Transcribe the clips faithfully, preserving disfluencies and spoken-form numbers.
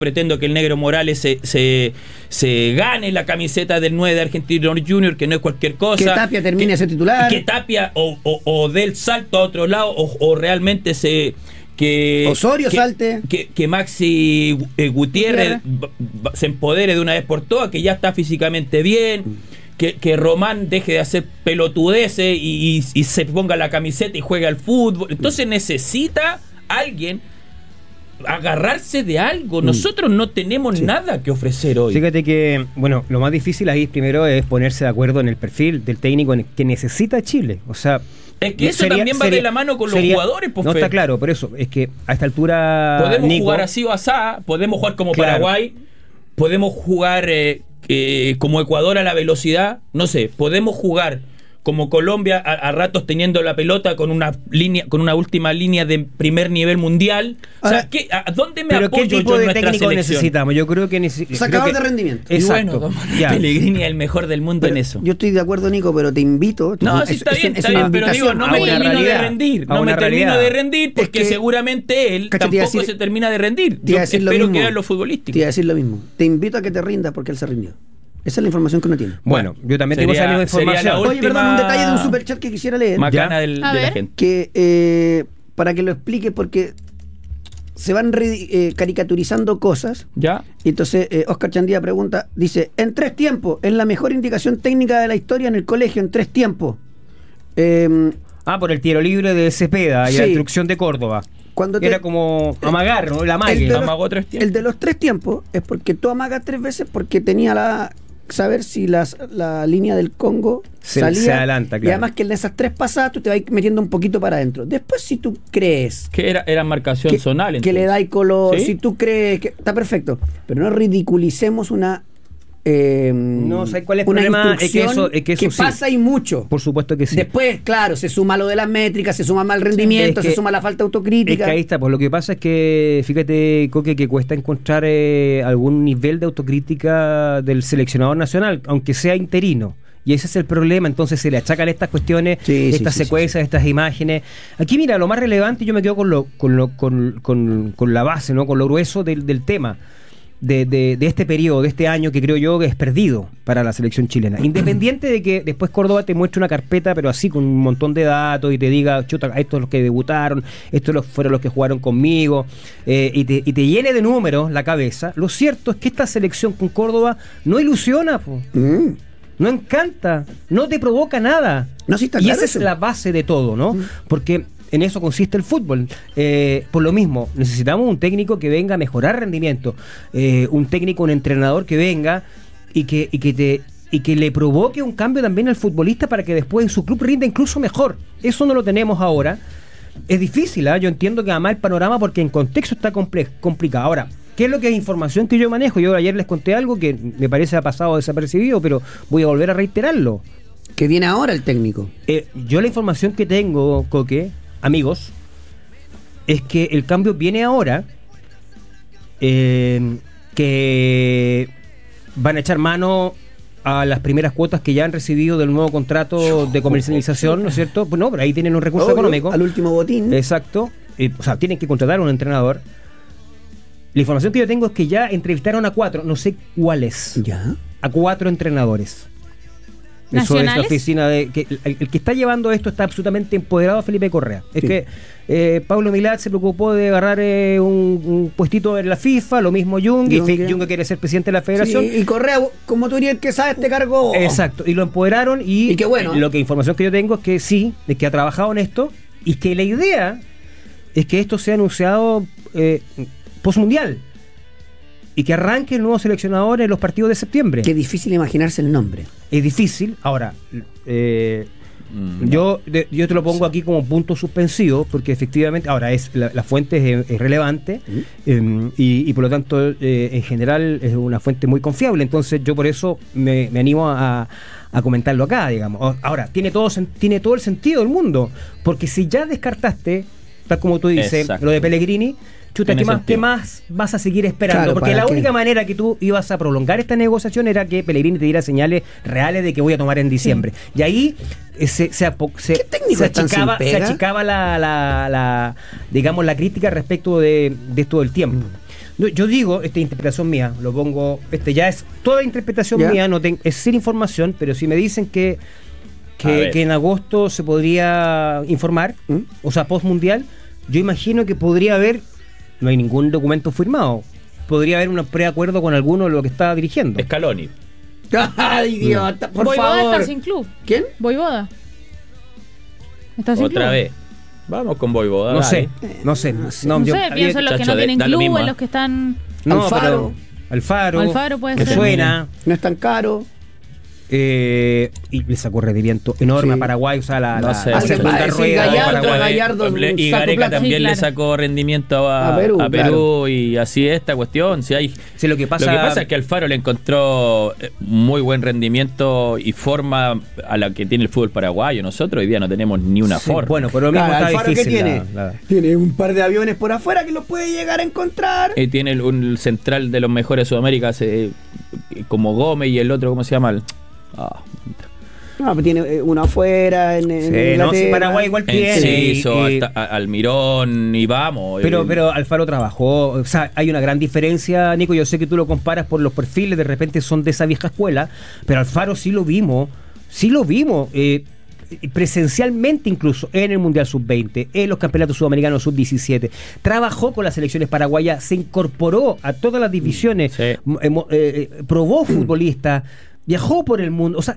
pretendo que el Negro Morales se, se, se gane la camiseta del nueve de Argentino Junior, que no es cualquier cosa. Que Tapia termine que, ese titular. Que Tapia o, o, o dé el salto a otro lado, o, o realmente se... Que, Osorio que, salte. Que, que Maxi eh, Gutiérrez, Gutiérrez se empodere de una vez por todas, que ya está físicamente bien. Que, que Román deje de hacer pelotudeces y, y, y se ponga la camiseta y juegue al fútbol. Entonces necesita alguien agarrarse de algo. Nosotros no tenemos sí. nada que ofrecer hoy. Fíjate que, bueno, lo más difícil ahí primero es ponerse de acuerdo en el perfil del técnico que necesita Chile. O sea, es que eso sería, también va sería, de la mano con sería, los jugadores. No, está claro, por eso, es que a esta altura podemos Nico, jugar así o asá, podemos jugar como claro. Paraguay, podemos jugar eh, eh, como Ecuador a la velocidad, no sé, podemos jugar como Colombia a, a ratos teniendo la pelota con una línea, con una última línea de primer nivel mundial. O sea, ¿qué, ¿a dónde me pero apoyo qué tipo yo de en nuestra técnico selección? necesitamos? Yo creo que necesitamos sacador de rendimiento. Exacto. Y bueno, Pellegrini es el mejor del mundo pero en eso. Yo estoy de acuerdo, Nico, pero te invito. No, es, sí está es, bien, es, está es bien, pero digo, no me termino realidad, de rendir, no me realidad. termino de rendir porque es que, seguramente él tampoco decir, se termina de rendir. Yo espero que haga lo futbolístico. Te iba a decir lo mismo. Te invito a que te rindas porque él se rindió. Esa es la información que uno tiene. Bueno, yo también sería, tengo esa misma información. Oye, perdón, un detalle de un superchat que quisiera leer. Macana del, de la gente. Que, eh, para que lo explique, porque se van eh, caricaturizando cosas. Ya. Y entonces eh, Oscar Chandía pregunta, dice, en tres tiempos, es la mejor indicación técnica de la historia en el colegio, en tres tiempos. Eh, ah, por el tiro libre de Cepeda y sí. la instrucción de Córdoba. Cuando te, era como amagar, ¿no? La amague. El de, Amagó tres tiempos. El de los tres tiempos es porque tú amagas tres veces porque tenía la... saber si las, la línea del Congo se, salía se adelanta, claro. Y además que en esas tres pasadas tú te vas metiendo un poquito para adentro. Después si tú crees que era, era marcación que, zonal entonces. Que le da color, ¿Sí? si tú crees que está perfecto, pero no ridiculicemos una eh, no sé cuál es el una problema, es que eso, es que, eso que sí. pasa y mucho. Por supuesto que sí. Después, claro, se suma lo de las métricas, se suma mal rendimiento, es que, se suma la falta de autocrítica. Es que ahí está, pues lo que pasa es que, fíjate, Coque, que cuesta encontrar eh, algún nivel de autocrítica del seleccionador nacional, aunque sea interino. Y ese es el problema, entonces se le achacan estas cuestiones, sí, estas sí, secuencias, sí, sí. estas imágenes. Aquí mira, lo más relevante, yo me quedo con lo, con lo, con, con, con la base, ¿no? Con lo grueso del, del tema. De, de, de este periodo, de este año que creo yo que es perdido para la selección chilena. Independiente de que después Córdoba te muestre una carpeta, pero así con un montón de datos y te diga, chuta, estos son los que debutaron, estos fueron los que jugaron conmigo, eh, y, te, y te llene de números la cabeza. Lo cierto es que esta selección con Córdoba no ilusiona, po. Mm. No encanta, no te provoca nada. No, sí está y claro esa eso. es la base de todo, ¿no? Mm. Porque en eso consiste el fútbol. Eh, por lo mismo, necesitamos un técnico que venga a mejorar rendimiento, eh, un técnico, un entrenador que venga y que, y que te y que le provoque un cambio también al futbolista para que después en su club rinda incluso mejor. Eso no lo tenemos ahora. Es difícil, ¿eh? Yo entiendo que además el panorama, porque en contexto está comple- complicado. Ahora, ¿qué es lo que es información que yo manejo? Yo ayer les conté algo que me parece ha pasado desapercibido, pero voy a volver a reiterarlo. Que viene ahora el técnico. Eh, yo la información que tengo, Coque, amigos, es que el cambio viene ahora, eh, que van a echar mano a las primeras cuotas que ya han recibido del nuevo contrato de comercialización, ¿no es cierto? Pues no, pero ahí tienen un recurso Obvio, económico. Al último botín. Exacto. Eh, o sea, tienen que contratar a un entrenador. La información que yo tengo es que ya entrevistaron a cuatro, no sé cuáles, ya, a cuatro entrenadores. Eso es la oficina de que el, el que está llevando esto está absolutamente empoderado, Felipe Correa. Es sí. que eh, Pablo Milad se preocupó de agarrar eh, un, un puestito en la FIFA, lo mismo Jung, y Jung quiere ser presidente de la federación. Sí, y Correa, como tú dirías, el que sabe este cargo. Exacto, y lo empoderaron y, y qué bueno. Lo que información que yo tengo es que sí, es que ha trabajado en esto y que la idea es que esto sea anunciado eh, postmundial. Y que arranque el nuevo seleccionador en los partidos de septiembre. Qué difícil imaginarse el nombre. Es difícil. Ahora, eh, mm, yo, de, yo te lo pongo aquí como punto suspensivo, porque efectivamente, ahora es la, la fuente es, es relevante mm. eh, y, y por lo tanto, eh, en general, es una fuente muy confiable. Entonces, yo por eso me, me animo a, a comentarlo acá, digamos. Ahora, tiene todo, tiene todo el sentido del mundo, porque si ya descartaste, tal como tú dices, Exacto. lo de Pellegrini, chuta, ¿qué más, ¿qué más vas a seguir esperando? Claro, porque la única qué? manera que tú ibas a prolongar esta negociación era que Pellegrini te diera señales reales de que voy a tomar en diciembre. Sí. Y ahí eh, se, se, se, se achicaba, se achicaba la, la, la, digamos, la crítica respecto de, de esto del tiempo. Mm. No, yo digo, esta interpretación mía, lo pongo, este ya es toda interpretación ¿Ya? mía, no ten, es sin información, pero si me dicen que, A que, ver. que en agosto se podría informar, ¿Mm? o sea, post mundial, yo imagino que podría haber, no hay ningún documento firmado, podría haber un preacuerdo con alguno de lo que está dirigiendo. Scaloni. ¡Ay, idiota! Por Voivoda favor. está sin club. ¿Quién? Voivoda. Está sin Otra club. vez. Vamos con Voivoda. No dale. sé, no sé. no sé. No, No yo- sé, pienso en los que chacho, no de- tienen da lo club, mismo, en ¿eh? los que están... no, Alfaro. pero Alfaro. Alfaro puede me ser. suena. No es tan caro. Eh, y le sacó rendimiento enorme Sí. a Paraguay, o sea, la, No la, sé. la Alguien segunda va a decir rueda de Gallardo, Paraguay. Gallardo. es un Le- y saco Gareca plata. también Sí, le claro. sacó rendimiento a, A Perú, a Perú claro. y así es esta cuestión. Si hay, Sí, lo que pasa, lo que pasa es que Alfaro le encontró eh, muy buen rendimiento y forma a la que tiene el fútbol paraguayo. Nosotros hoy día no tenemos ni una Sí, forma. bueno, pero lo mismo Claro, está Alfaro, ¿qué difícil. tiene? la- la- Tiene un par de aviones por afuera que los puede llegar a encontrar. Y tiene el, un central de los mejores de Sudamérica eh, como Gómez y el otro, ¿cómo se llama? El- ah, No, pero tiene eh, uno afuera, en, en Sí, no, Inglaterra. sí, Paraguay igual tiene. Enciso, y- y- hasta- a- Almirón y vamos. Pero, eh, pero Alfaro trabajó, o sea, hay una gran diferencia, Nico, yo sé que tú lo comparas por los perfiles, de repente son de esa vieja escuela, pero Alfaro sí lo vimos, sí lo vimos, eh, presencialmente incluso, en el Mundial sub veinte, en los campeonatos sudamericanos sub diecisiete, trabajó con las selecciones paraguayas, se incorporó a todas las divisiones, Sí. m- eh, mo- eh, probó futbolistas, viajó por el mundo, o sea,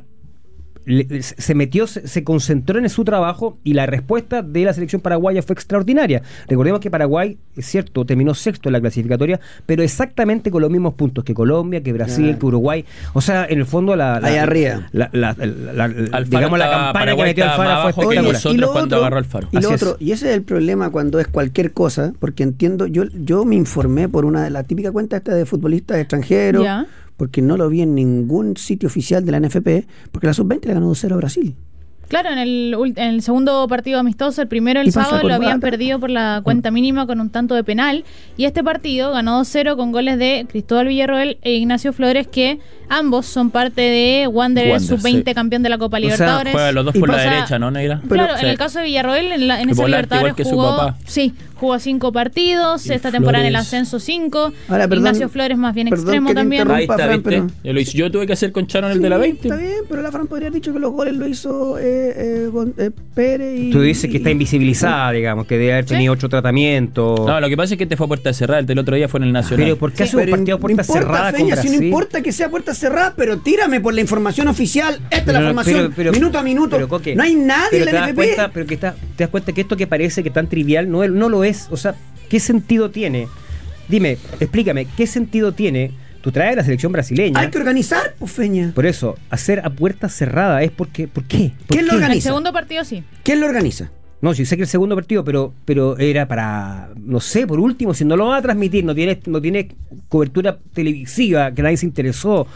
le- se metió, se, se concentró en su trabajo y la respuesta de la selección paraguaya fue extraordinaria. Recordemos que Paraguay, es cierto, terminó sexto en la clasificatoria, pero exactamente con los mismos puntos que Colombia, que Brasil, Claro. que Uruguay. O sea, en el fondo la, la- Ahí arriba. la- la- la- la- Alfaro digamos la estaba- campaña que Paraguay metió estaba Alfaro más fue abajo que espectacular. nosotros cuando agarró Alfaro. Y lo Así otro, es. y ese es el problema cuando es cualquier cosa, porque entiendo, yo, yo me informé por una de las típicas cuentas esta de futbolistas extranjeros, Ya. porque no lo vi en ningún sitio oficial de la N F P, porque la sub veinte le ganó dos cero a Brasil. Claro, en el, ult- en el segundo partido amistoso, el primero el Y pasa sábado, con lo habían Morata. perdido por la cuenta mínima con un tanto de penal. Y este partido ganó dos cero con goles de Cristóbal Villarroel e Ignacio Flores, que ambos son parte de Wanderers Wander, sub veinte, sí. campeón de la Copa sea, Libertadores. Juegan los dos Y por la pasa- derecha, ¿no, Negra? Claro, Sí. en el caso de Villarroel, en, la, en El esa volante Libertadores igual que su jugó, papá. sí, jugó cinco partidos, Y esta temporada en el Flores- ascenso cinco, Ahora, perdón, Ignacio Flores más bien perdón extremo que te también. interrumpa. Ahí está, Fran, ¿viste? pero- Yo, lo hice- yo tuve que hacer con Charo en el Sí, de la veinte. Está bien, pero la Fran podría haber dicho que los goles lo hizo eh, eh, Gon- eh, Pérez y... Tú dices que está invisibilizada, digamos, que debe haber tenido otro tratamiento. No, lo que pasa es que este fue a puerta cerrada, el del otro día fue en el Nacional. Pero ¿por qué Sí, hace un Pero partido a no puerta importa, cerrada con Feña, si Brasil? no importa que sea puerta cerrada, pero tírame por la información oficial. Esta es la No, no, información, pero- pero- minuto a minuto. pero, Coque, no hay nadie pero en te la das N F P. cuenta, pero que está, te das cuenta que esto que parece que tan trivial no, es- no lo es. O sea, ¿qué sentido tiene? Dime, explícame, ¿qué sentido tiene? Tú traes la selección brasileña. Hay que organizar, pues, Feña. Por eso, hacer a puerta cerrada es porque. ¿Por qué? ¿Por ¿Quién lo qué? organiza? El segundo partido sí. ¿Quién lo organiza? No, sí sé que el segundo partido, pero, pero era para, no sé, por último, si no lo van a transmitir, no tiene, no tiene cobertura televisiva, que nadie se interesó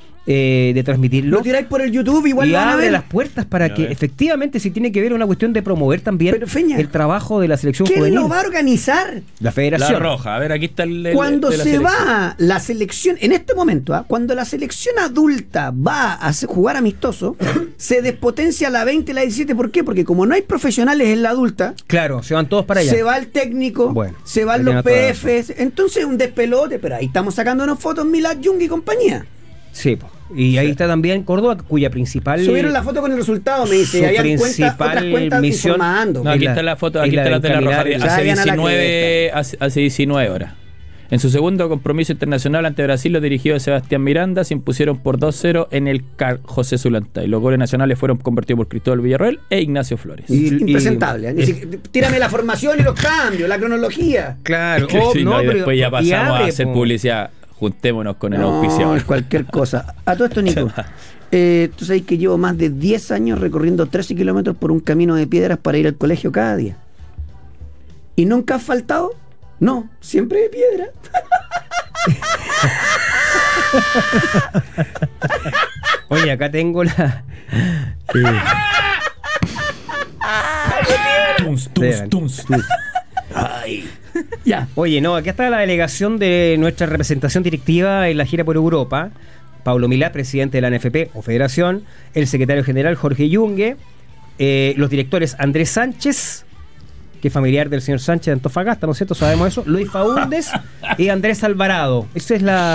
eh, de transmitirlo. Lo tiráis por el YouTube, igual y lo van a abre ver. las puertas para Ya que ves. efectivamente si tiene que ver una cuestión de promover también Pero, Feña, el trabajo de la selección ¿Quién juvenil. lo va a organizar? La La federación. roja, a ver, aquí está el. el- Cuando de la se selección. va la selección, en este momento, ¿ah? cuando la selección adulta va a hacer- jugar amistoso, se despotencia la veinte y la diecisiete. ¿Por qué? Porque como no hay profesionales en la adulta, Claro, se van todos para allá. se va el técnico, Bueno, se van ahí los tiene toda la P Fs, entonces es un despelote, pero ahí estamos sacándonos fotos Milad Jung y compañía. Sí, po. Y ahí está también Córdoba, cuya principal. Subieron la foto con el resultado, me dice, su había cuenta, principal otras cuentas misión- informando. No, Es aquí la- está la foto, es aquí la está la de de la roja. encaminar- Hace Vayan a la diecinueve, hace, hace diecinueve horas. En su segundo compromiso internacional ante Brasil, los dirigidos de Sebastián Miranda se impusieron por dos cero en el C A R José Zulanta. Y los goles nacionales fueron convertidos por Cristóbal Villarroel e Ignacio Flores. Y- Impresentable. ¿eh? Ni siquiera- tírame la formación y los cambios, la cronología. Claro, Que oh, sí, no, no, y pero- después ya y pasamos abre, a hacer po. publicidad. Juntémonos con el No, auspiciador. es cualquier cosa. A todo esto, Nico. eh, tú sabes que llevo más de diez años recorriendo trece kilómetros por un camino de piedras para ir al colegio cada día. ¿Y nunca has faltado? No, siempre de piedra. Oye, acá tengo la. eh, Tuns, Vean. tuns, tuns. Ay. Ya. Oye, no, acá está la delegación de nuestra representación directiva en la gira por Europa. Pablo Milá, presidente de la N F P o Federación, el secretario general Jorge Yungue, eh, los directores Andrés Sánchez, que es familiar del señor Sánchez de Antofagasta, ¿no es cierto? Sabemos eso. Luis Faúndez y Andrés Alvarado. Esa es la